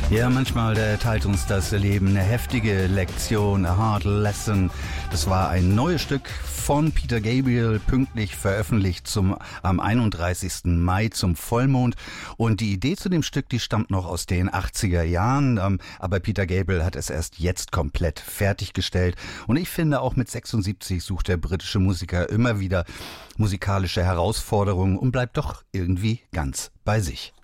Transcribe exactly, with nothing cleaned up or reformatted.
Ja, manchmal äh, teilt uns das Leben eine heftige Lektion, a hard lesson. Das war ein neues Stück von Peter Gabriel, pünktlich veröffentlicht zum am einunddreißigsten Mai zum Vollmond. Und die Idee zu dem Stück, die stammt noch aus den achtziger Jahren. Ähm, aber Peter Gabriel hat es erst jetzt komplett fertiggestellt. Und ich finde, auch mit sechsundsiebzig sucht der britische Musiker immer wieder musikalische Herausforderungen und bleibt doch irgendwie ganz bei sich.